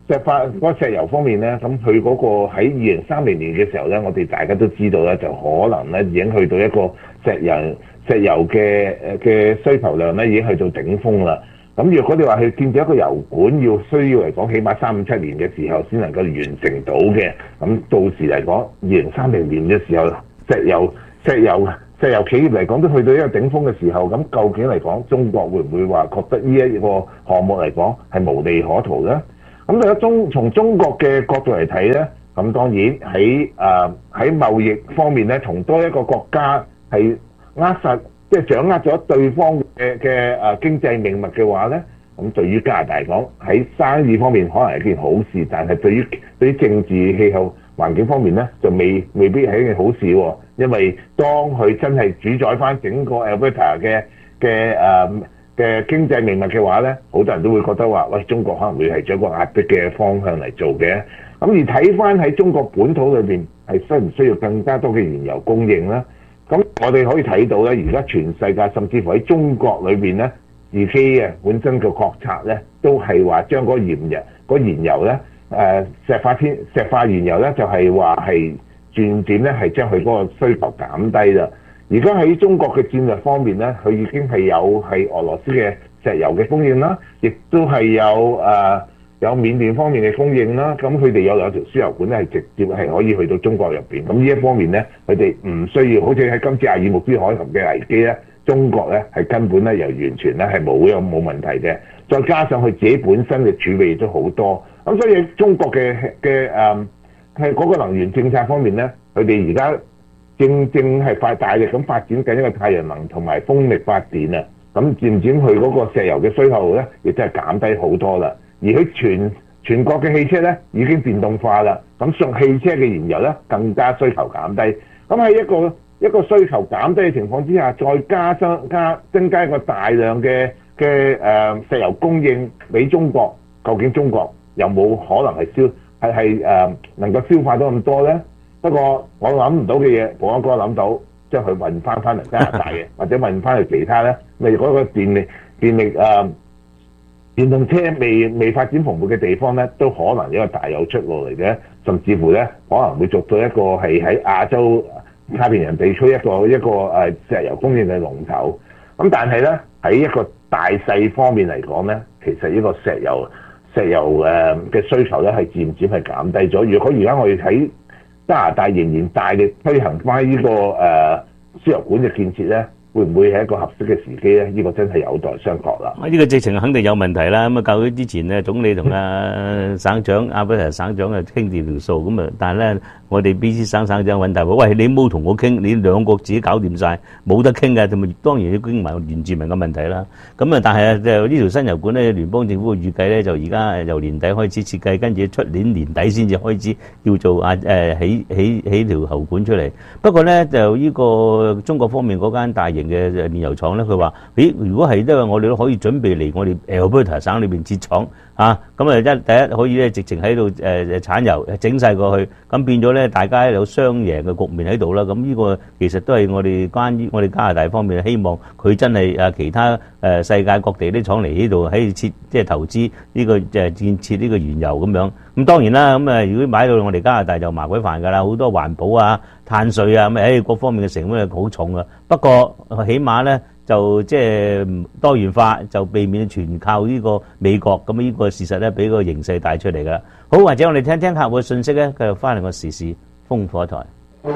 石化嗰個石油方面咧，咁佢嗰個喺二零三零年嘅時候咧，我哋大家都知道咧，就可能咧已經去到一個石油石油嘅誒嘅需求量咧已經去到頂峰啦。咁若果你話去建設一個油管，要需要嚟講，起碼三五七年嘅時候先能夠完成到嘅。咁到時嚟講，二零三零年嘅時候，石油石油石油企業嚟講都去到一個頂峰嘅時候，咁究竟嚟講，中國會唔會話覺得呢一個項目嚟講係無利可圖咧？咁喺中從中國嘅角度嚟睇咧，咁當然喺誒喺貿易方面咧，同多一個國家係扼殺，即係掌握咗對方嘅嘅誒經濟命脈嘅話咧，咁對於加拿大嚟講，喺生意方面可能係一件好事，但係對於對於政治氣候環境方面咧，就未未必係一件好事喎。因為當佢真係主宰翻整個 Alberta 嘅嘅誒嘅經濟命脈嘅話咧，好多人都會覺得話，喂，中國可能會係做一個壓迫嘅方向嚟做嘅。咁而睇翻喺中國本土裏邊係需唔需要更加多嘅原油供應咧？咁我哋可以睇到咧，而家全世界甚至乎喺中國裏邊咧，自己嘅本身嘅國策咧，都係話將嗰個燃油嗰燃油咧，誒石化天石化原油咧，就係話係漸漸咧係將佢嗰個需求減低啦。而家喺中國嘅戰略方面咧，佢已經係有係俄羅斯嘅石油嘅供應啦，亦都係有誒、呃、有緬甸方面嘅供應啦。咁佢哋有兩條輸油管咧，係直接係可以去到中國入邊。咁呢一方面咧，佢哋唔需要好似喺今次阿爾木茲海峽嘅危機咧，中國咧係根本咧又完全咧係冇有冇問題嘅。再加上佢自己本身嘅儲備都好多，咁所以中國嘅嘅誒係嗰個能源政策方面咧，佢哋而家正正係快大力咁發展緊一個太陽能同埋風力發電啊！咁漸漸佢嗰個石油嘅需求咧，亦都係減低好多啦。而佢全全國嘅汽車咧已經電動化啦，咁送汽車嘅燃油咧更加需求減低。咁喺一個一個需求減低嘅情況之下，再加增加增加一個大量嘅嘅誒石油供應俾中國，究竟中國有冇可能係消係係誒能夠消化到咁多咧？不過我諗唔到嘅嘢，保安哥諗到，將佢運翻翻嚟加拿大嘅，或者運翻去其他咧，例如嗰個電力電力誒、呃、電動車未未發展蓬勃嘅地方咧，都可能一個大有出路嚟嘅，甚至乎咧可能會做到一個係喺亞洲太平洋地區一個一個誒石油供應嘅龍頭。咁但係咧喺一個大勢方面嚟講咧，其實呢個石油石油誒嘅需求咧係漸漸係減低咗。如果而家我哋睇加拿大仍然大力推行翻呢個誒輸油管嘅建設咧，會唔會係一個合適嘅時機咧？呢個真係有待商榷啦。
呢個直情肯定有問題啦。咁啊，較早之前咧，總理同啊省長阿伯特省長啊傾掂條數，咁啊，但係咧，我哋 B C 省省長揾大佬，喂，你冇同我傾，你兩國自己搞掂晒，冇得傾嘅，同埋當然要傾埋原住民嘅問題啦。咁啊，但係就呢條新油管咧，聯邦政府預計咧，就而家由年底開始設計，跟住出年年底先至開始叫做啊誒起起起條喉管出嚟。不過咧，就呢個中國方面嗰間大型嘅煉油廠咧，佢話：咦，如果係因為我哋都可以準備嚟我哋 Alberta 省裏邊設廠啊，咁啊一第一可以咧直情喺度誒產油整晒過去，咁變咗咧大家有雙贏嘅局面喺度啦。咁呢個其實都係我哋關於我哋加拿大方面希望佢真係啊其他誒世界各地啲廠嚟呢度喺設即係投資呢個誒建設呢個原油咁樣。咁當然啦，咁啊如果買到我哋加拿大就麻鬼煩㗎啦，好多環保啊、碳稅啊咁誒各方面嘅成本係好重㗎。不過起碼咧就即係多元化，就避免全靠呢個美國。咁呢個事實咧俾個形勢帶出嚟㗎啦。好，或者我哋聽聽客戶嘅信息咧，繼續翻嚟個時事風火台。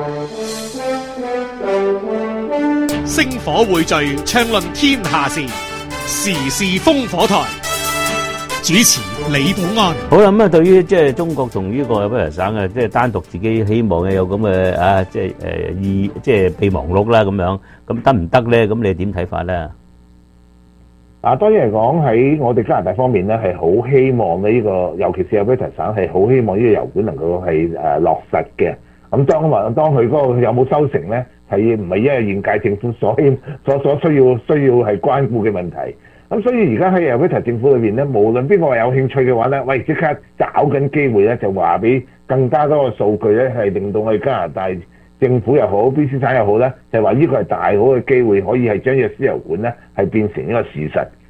星火匯聚，暢論天下事，時事風火台。主持李寶安。好啦，咁啊，對於即係中國同呢個阿伯特省啊，即係單獨自己希望嘅有咁嘅啊，即係誒意即係備忘錄啦咁樣，咁得唔得咧？咁你點睇法咧？
啊，當然嚟講喺我哋加拿大方面咧，係好希望呢、這個，尤其是阿伯特省係好希望呢個油管能夠係誒落實嘅。咁當話當佢嗰個有冇收成咧，係唔係因為現屆政府所所所需要需要係關顧嘅問題。咁所以而家喺 Alberta 政府裏邊咧，無論邊個有興趣嘅話咧，喂，即刻找緊機會咧，就話俾更加多嘅數據咧，係令到我哋加拿大政府又好 ，B C 省又好咧，就話呢個係大好嘅機會，可以係將呢個輸油管咧係變成一個事實。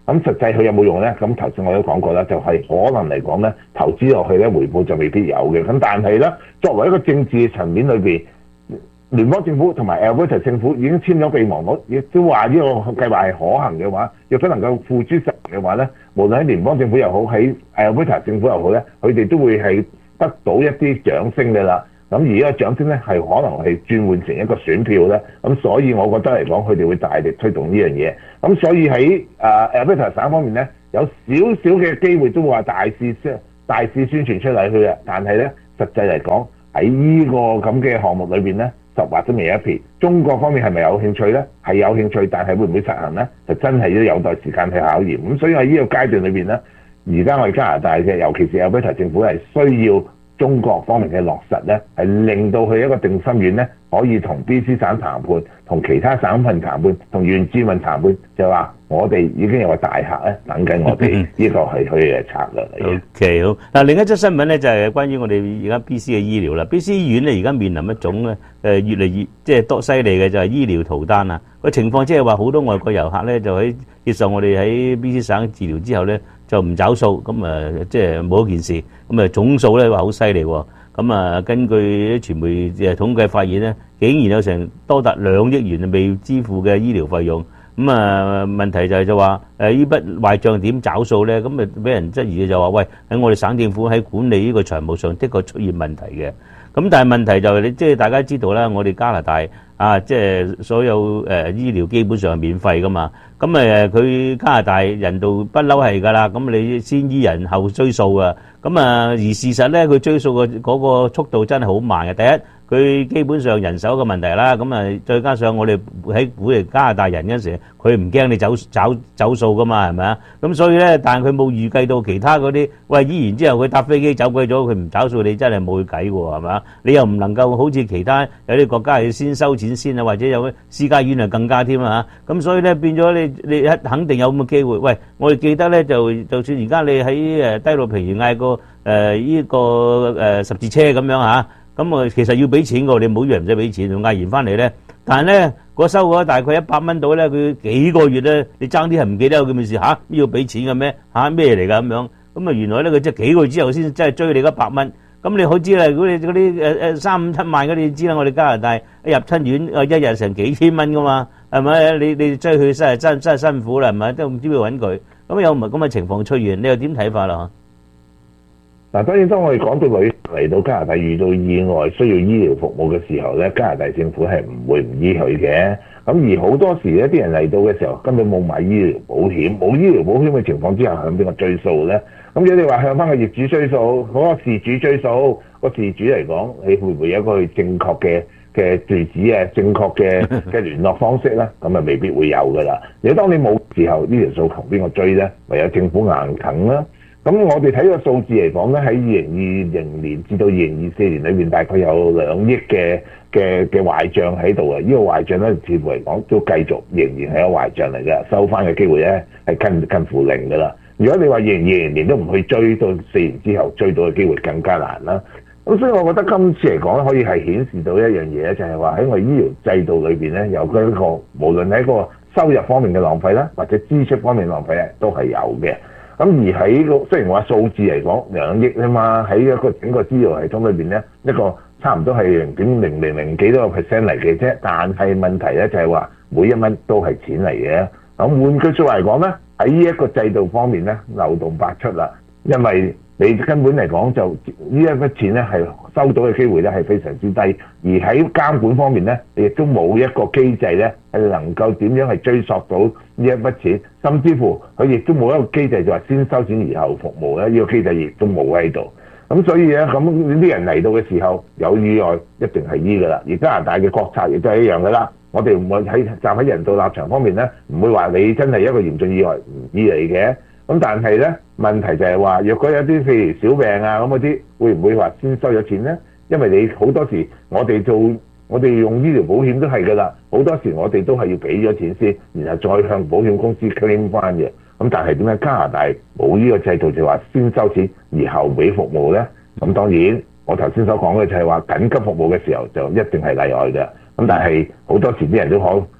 咁實際佢有冇用咧？咁頭先我都講過啦，就係、是、可能嚟講咧，投資落去咧回報就未必有嘅。咁但係咧，作為一個政治嘅層面裏邊，聯邦政府同埋 Alberta 政府已經簽咗備忘錄，亦都話呢個計劃係可行嘅話，若果能夠付諸實行嘅話咧，無論喺聯邦政府又好，喺 Alberta 政府又好咧，佢哋都會係得到一啲掌聲嘅啦。咁而呢個掌聲咧係可能係轉換成一個選票咧。咁所以我覺得嚟講，佢哋會大力推動呢樣嘢。咁所以喺誒 Alberta 省方面咧，有少少嘅機會都會話大肆宣大肆宣傳出嚟去嘅。但係咧，實際嚟講喺呢個咁嘅項目裏邊咧，十劃都未有一撇。中國方面係咪有興趣咧？係有興趣，但係會唔會實行咧？就真係都有待時間去考驗。咁所以喺呢個階段裏邊咧，而家我哋加拿大嘅，尤其是 Alberta 政府係需要中國方面嘅落實咧，係令到佢一個定心丸咧，可以同 B C 省談判，同其他省份談判，同原住民談判，就話我哋已經有個大客咧等緊我哋，呢個係佢嘅策略嚟嘅。
OK 好。嗱，另一則新聞咧就係關於我哋而家 B C 嘅醫療啦。B C 醫院咧而家面臨一種咧誒越嚟越即係多犀利嘅就係醫療逃單啊！個情況即係話好多外國遊客咧就喺接受我哋喺 B C 省治療之後咧就唔找數，咁啊即係冇一件事，咁啊總數咧話好犀利喎。咁啊，根據啲傳媒誒統計發現咧，竟然有成多達兩億元未支付嘅醫療費用。咁啊，問題就係就話誒呢筆壞帳點找數咧？咁啊俾人質疑嘅就話，喂，喺我哋省政府喺管理呢個財務上的確出現問題嘅。咁但係問題就係你即係大家知道啦，我哋加拿大啊，即係所有誒醫療基本上係免費噶嘛。咁誒佢加拿大人道不嬲係㗎啦。咁你先醫人後追數啊。咁啊而事實咧，佢追數嘅嗰個速度真係好慢嘅。第一，佢基本上人手嘅問題啦。咁啊再加上我哋喺鼓勵加拿大人嗰陣時，佢唔驚你走走走數㗎嘛，係咪啊？咁所以咧，但係佢冇預計到其他嗰啲，喂醫完之後佢搭飛機走鬼咗，佢唔找數，你真係冇計喎，係咪啊？你又唔能夠好似其他有啲國家係先收錢先啊，或者有私家醫院啊更加添啊。咁所以咧變咗你你一肯定有咁嘅機會。喂，我哋記得咧就就算而家你喺誒低路平原嗌個誒依個誒十字車咁樣嚇，咁啊其實要俾錢㗎，你唔好以為唔使俾錢，仲嗌完翻嚟咧。但係咧嗰收嗰大概一百蚊到咧，佢幾個月咧，你爭啲係唔記得有咁嘅事嚇，要俾錢嘅咩嚇咩嚟㗎咁樣？咁啊原來咧佢即係幾個月之後先真係追你一百蚊。咁你好知啦，如果你嗰啲誒誒三五七萬嗰啲，你知啦，我哋加拿大入親院啊一日成幾千蚊㗎嘛，係咪？你你追佢真係真真係辛苦啦，係咪？都唔知邊度揾佢。咁有唔係咁嘅情況出現，你又點睇法啦？
嗱，當然當我哋講到旅嚟到加拿大遇到意外需要醫療服務嘅時候咧，加拿大政府係唔會唔醫佢嘅。咁而好多時咧，啲人嚟到嘅時候根本冇買醫療保險，冇醫療保險嘅情況之下，向邊個追數咧？咁如果你話向翻個業主追數，嗰、那個事主追數，個事主嚟講，你會唔會有一個正確嘅嘅住址啊，正確嘅嘅聯絡方式咧？咁啊未必會有噶啦。如果當你冇時候，呢條數求邊個追咧？唯有政府硬啃啦。咁我哋睇個數字嚟講咧，喺二零二零年至到二零二四年裏面，大概有兩億嘅嘅嘅壞帳喺度啊！呢、這個壞帳咧，似乎嚟講都繼續仍然係有壞帳嚟嘅，收翻嘅機會咧係近近乎零噶啦。如果你話二零二零年都唔去追，到四年之後追到嘅機會更加難啦。咁所以我覺得今次嚟講可以係顯示到一樣嘢咧，就係話喺我哋醫療制度裏邊咧，有嗰一個無論喺個收入方面嘅浪費啦，或者支出方面嘅浪費咧，都係有嘅。咁而喺個雖然話數字嚟講兩億啊嘛，喺一個整個醫療系統裏邊咧，一個差唔多係零點零零零幾多個 percent 嚟嘅啫。但係問題咧就係話每一蚊都係錢嚟嘅。咁換句説話嚟講咧，喺呢一個制度方面咧，漏洞百出啦。因為你根本嚟講就呢一筆錢咧係收到嘅機會咧係非常之低，而喺監管方面咧，亦都冇一個機制咧係能夠點樣係追溯到呢一筆錢，甚至乎佢亦都冇一個機制就話先收錢而後服務咧，呢、這個機制亦都冇喺度。咁所以咧，咁呢啲人嚟到嘅時候有意外一定係醫噶啦，而加拿大嘅國策亦都係一樣噶啦。我哋唔會喺站喺人道立場方面咧，唔會話你真係一個嚴重意外唔醫嚟嘅。咁但係咧問題就係話，若果有啲譬如小病啊咁嗰啲，會唔會話先收咗錢咧？因為你好多時我哋做我哋用醫療保險都係噶啦，好多時我哋都係要俾咗錢先，然後再向保險公司 claim 翻嘅。咁但係點解加拿大冇呢個制度，就話先收錢而後俾服務咧？咁當然我頭先所講嘅就係話緊急服務嘅時候就一定係例外嘅。咁但係好多時啲人都可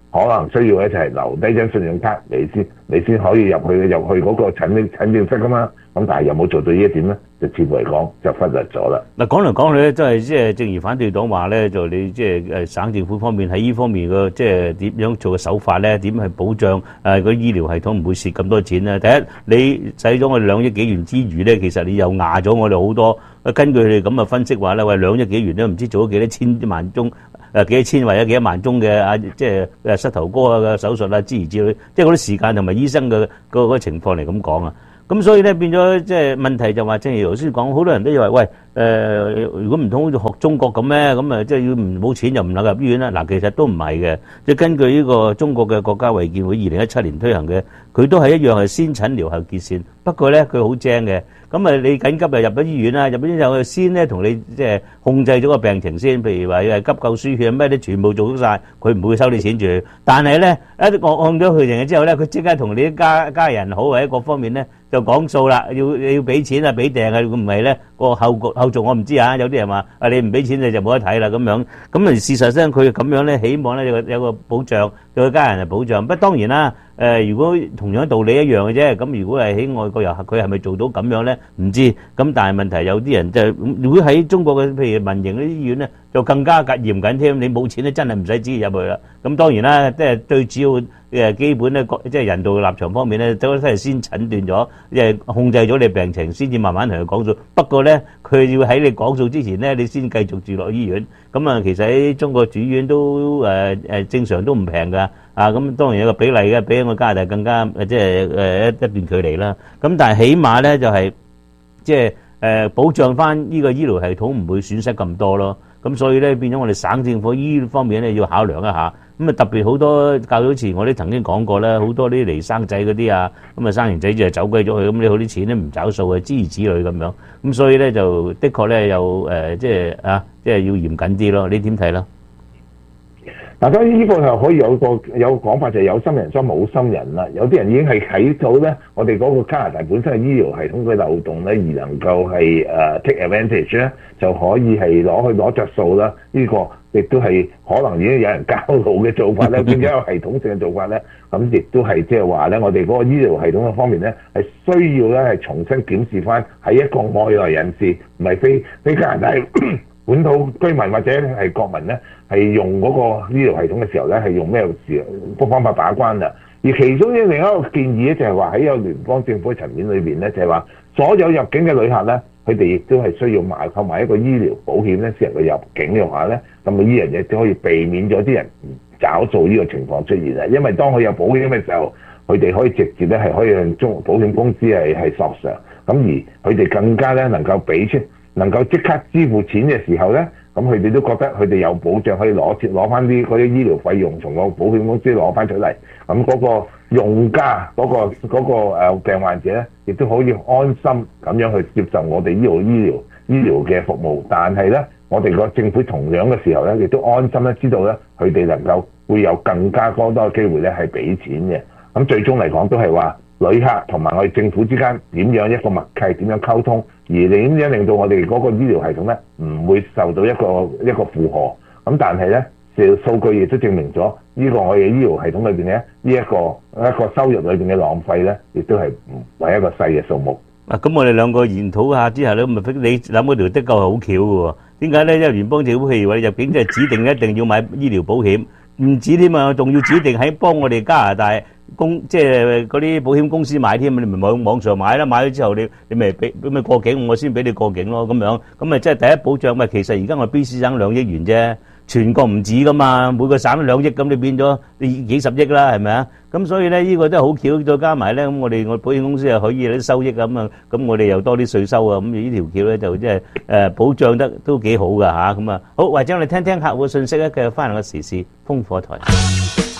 可能需要咧就係留低張信用卡，你先你先可以入去入去嗰個診診症室噶嘛。咁但係有冇做到呢一點咧？就似乎嚟講就忽略咗啦。
嗱，講嚟講去咧，都係即係正如反對黨話咧，就你即係誒省政府方面喺呢方面嘅即係點樣做嘅手法咧，點去保障誒個醫療系統唔會蝕咁多錢咧？第一，你使咗我哋兩億幾元之餘咧，其實你又壓咗我哋好多。根據佢哋咁嘅分析話咧，喂兩億幾元咧，唔知做咗幾多千萬宗誒幾多千或者幾多萬宗嘅啊，即係誒膝頭哥嘅手術啊之類之類，即係嗰啲時間同埋醫生嘅個個情況嚟咁講啊。咁所以咧變咗即係問題就話，正如頭先講，好多人都以為喂誒、呃，如果唔通好似學中國咁咩？咁啊即係要唔冇錢就唔能夠入醫院啦。嗱，其實都唔係嘅，即係根據呢個中國嘅國家衛健會二零一七年推行嘅，佢都係一樣係先診療後結線。不過咧佢好精嘅，咁啊你緊急就入咗醫院啦，入咗醫院就先咧同你即係控制咗個病情先，譬如話係急救輸血咩啲全部做足晒，佢唔會收你錢住。但係咧一我控咗佢成之後咧，佢即刻同你啲家家人好或者各方面咧。就講數啦，要要俾錢啊，俾訂啊，唔係咧個後續後續我唔知啊。有啲人話啊，你唔俾錢你就冇得睇啦咁樣。咁啊事實上佢咁樣咧，希望咧有個有個保障，對佢家人係保障。不過當然啦，誒、呃、如果同樣道理一樣嘅啫。咁如果係喺外國遊客，佢係咪做到咁樣咧？唔知。咁但係問題有啲人就如果喺中國嘅譬如民營嗰啲醫院咧，就更加嚴謹添。你冇錢咧，真係唔使自己入去啦。咁當然啦，即係最主要。誒基本咧，即係人道嘅立場方面咧，都係先診斷咗，即係控制咗你病情，先至慢慢同佢講數。不過咧，佢要喺你講數之前咧，你先繼續住落醫院。咁啊，其實喺中國住院都誒誒正常都唔平㗎。啊，咁當然有個比例嘅，比我加拿大更加即係誒一一段距離啦。咁但係起碼咧就係即係誒保障翻呢個醫療系統唔會損失咁多咯。咁所以咧變咗我哋省政府醫方面咧要考量一下。咁啊特別好多較早前我哋曾經講過啦，好多啲嚟生仔嗰啲啊，咁啊生完仔就走鬼咗去，咁你好啲錢咧唔找數啊，諸如此類咁樣。咁所以咧就的確咧有誒即係啊，即係要嚴謹啲咯。你點睇啦？
嗱，當然呢個係可以有個有個講法，就係有心人裝冇心人啦。有啲人已經係睇到咧，我哋嗰個加拿大本身嘅醫療系統嘅漏洞咧，而能夠係誒、uh, take advantage 咧，就可以係攞去攞着數啦。呢、這個亦都係可能已經有人教路嘅做法咧，變咗有系統性嘅做法咧。咁亦都係即係話咧，我哋嗰個醫療系統嘅方面咧，係需要咧係重新檢視翻，係一個外來人士，唔係非非加拿大本土居民或者係國民咧，係用嗰個醫療系統嘅時候咧，係用咩時個方法把關啦？而其中嘅另一個建議咧，就係話喺有聯邦政府嘅層面裏邊咧，就係話所有入境嘅旅客咧，佢哋亦都係需要買購買一個醫療保險咧，先能夠入境嘅話咧，咁啊呢樣嘢都可以避免咗啲人找數呢個情況出現啊！因為當佢有保險嘅時候，佢哋可以直接咧係可以向中保險公司係係索償，咁而佢哋更加咧能夠俾出。能夠即刻支付錢嘅時候咧，咁佢哋都覺得佢哋有保障，可以攞錢攞翻啲嗰啲醫療費用從個保險公司攞翻出嚟。咁嗰個用家嗰、嗰個嗰、嗰個誒病患者咧，亦都可以安心咁樣去接受我哋醫療醫療醫療嘅服務。但係咧，我哋個政府同樣嘅時候咧，亦都安心咧知道咧，佢哋能夠會有更加多多嘅機會咧係俾錢嘅。咁最終嚟講都係話旅客同埋我哋政府之間點樣一個默契，點樣溝通，而點樣令到我哋嗰個醫療系統咧唔會受到一個一個負荷。咁但係咧，數據亦都證明咗呢個我哋醫療系統裏邊咧呢一個一個收入裏邊嘅浪費咧，亦都係唔係一個細嘅數目。
啊，咁我哋兩個研討下之後咧，咪你諗嗰條的確係好巧嘅喎。點解咧？因為聯邦政府譬如話你入境即係指定一定要買醫療保險，唔止添啊，仲要指定喺幫我哋加拿大。公即係嗰啲保險公司買添，你咪網網上買啦，買咗之後你你咪俾咁咪過境，我先俾你過境咯，咁樣咁咪即係第一保障。咪其實而家我 B C 省兩億元啫，全國唔止噶嘛，每個省都兩億，咁你變咗你幾十億啦，係咪啊？咁所以咧呢個都係好巧，再加埋咧咁我哋我保險公司又可以有啲收益咁啊，咁我哋又多啲稅收啊，咁呢條橋咧就即係誒保障得都幾好噶嚇，咁啊好，或者我哋聽聽客戶嘅信息咧，繼續翻嚟個時事風火台。